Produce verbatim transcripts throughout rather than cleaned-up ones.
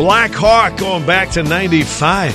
Black Hawk going back to ninety-five.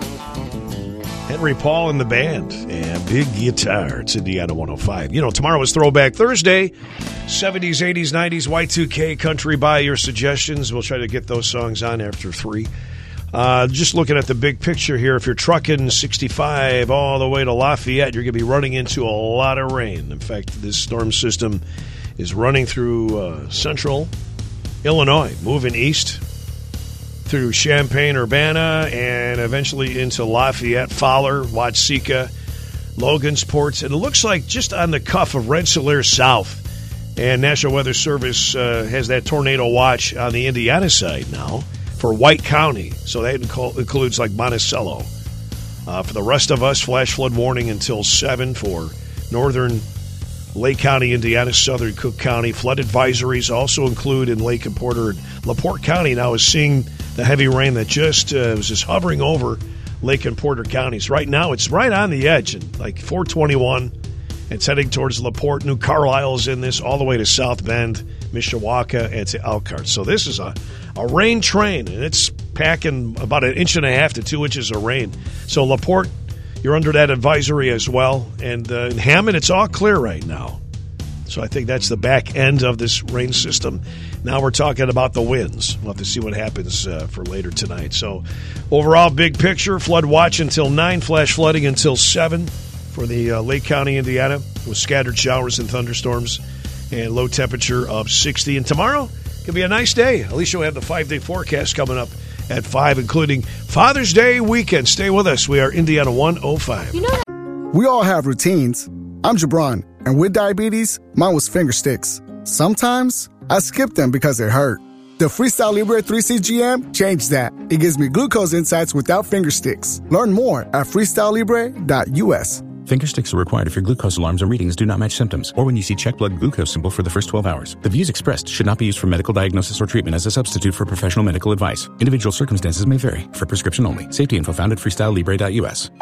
Henry Paul and the band. And big guitar. It's Indiana one oh five. You know, tomorrow is Throwback Thursday. seventies, eighties, nineties, Y two K, country by your suggestions. We'll try to get those songs on after three. Uh, just looking at the big picture here, if you're trucking sixty-five all the way to Lafayette, you're going to be running into a lot of rain. In fact, this storm system is running through uh, central Illinois, moving east through Champaign-Urbana and eventually into Lafayette, Fowler, Watseka, Logansport. And it looks like just on the cuff of Rensselaer South. And National Weather Service uh, has that tornado watch on the Indiana side now for White County. So that inc- includes like Monticello. Uh, for the rest of us, flash flood warning until seven for northern Lake County, Indiana, southern Cook County. Flood advisories also include in Lake and Porter. And LaPorte County now is seeing the heavy rain that just uh, was just hovering over Lake and Porter counties. Right now, it's right on the edge, and like four twenty-one. It's heading towards LaPorte. New Carlisle is in this, all the way to South Bend, Mishawaka, and to Elkhart. So this is a, a rain train, and it's packing about an inch and a half to two inches of rain. So LaPorte, you're under that advisory as well. And uh, in Hammond, it's all clear right now. So I think that's the back end of this rain system. Now we're talking about the winds. We'll have to see what happens uh, for later tonight. So overall, big picture, flood watch until nine, flash flooding until seven for the uh, Lake County, Indiana, with scattered showers and thunderstorms and low temperature of sixty. And tomorrow could be a nice day. At least you'll have the five-day forecast coming up at five, including Father's Day weekend. Stay with us. We are Indiana one oh five. You know that- We all have routines. I'm Jabron, and with diabetes, mine was finger sticks. Sometimes I skip them because it hurt. The Freestyle Libre three C G M changed that. It gives me glucose insights without finger sticks. Learn more at freestyle libre dot u s. Finger sticks are required if your glucose alarms or readings do not match symptoms, or when you see check blood glucose symbol for the first twelve hours. The views expressed should not be used for medical diagnosis or treatment as a substitute for professional medical advice. Individual circumstances may vary. For prescription only. Safety info found at freestyle libre dot u s.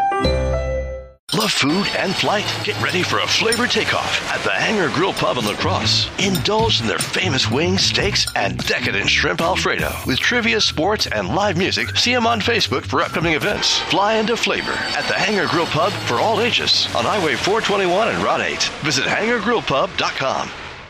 Love food and flight? Get ready for a flavor takeoff at the Hangar Grill Pub in La Crosse. Indulge in their famous wings, steaks, and decadent shrimp Alfredo. With trivia, sports, and live music, see them on Facebook for upcoming events. Fly into flavor at the Hangar Grill Pub for all ages on Highway four twenty-one and Route eight. Visit hangar grill pub dot com.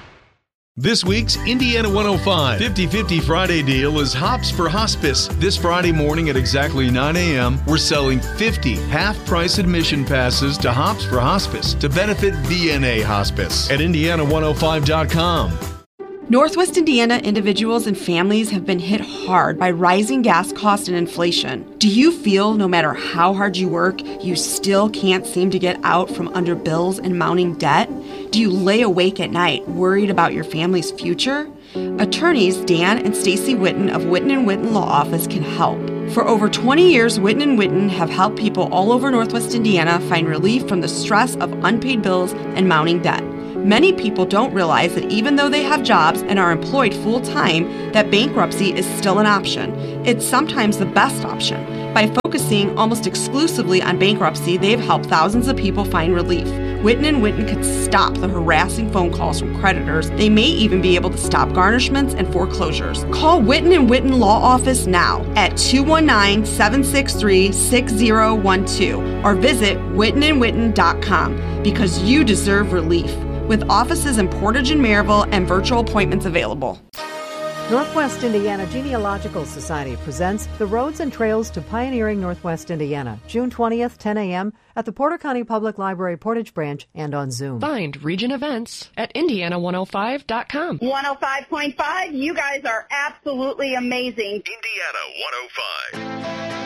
This week's Indiana one oh five fifty-fifty Friday deal is Hops for Hospice. This Friday morning at exactly nine a.m., we're selling fifty half-price admission passes to Hops for Hospice to benefit V N A Hospice at indiana one oh five dot com. Northwest Indiana individuals and families have been hit hard by rising gas costs and inflation. Do you feel no matter how hard you work, you still can't seem to get out from under bills and mounting debt? Do you lay awake at night worried about your family's future? Attorneys Dan and Stacy Witten of Witten and Witten Law Office can help. For over twenty years, Witten and Witten have helped people all over Northwest Indiana find relief from the stress of unpaid bills and mounting debt. Many people don't realize that even though they have jobs and are employed full-time, that bankruptcy is still an option. It's sometimes the best option. By focusing almost exclusively on bankruptcy, they've helped thousands of people find relief. Witten and Witten could stop the harassing phone calls from creditors. They may even be able to stop garnishments and foreclosures. Call Witten and Witten Law Office now at two one nine, seven six three, six zero one two or visit witten and witten dot com because you deserve relief. With offices in Portage and Maryville and virtual appointments available. Northwest Indiana Genealogical Society presents The Roads and Trails to Pioneering Northwest Indiana, June twentieth, ten a.m. at the Porter County Public Library Portage Branch and on Zoom. Find region events at indiana one oh five dot com. one oh five point five, you guys are absolutely amazing. Indiana one oh five.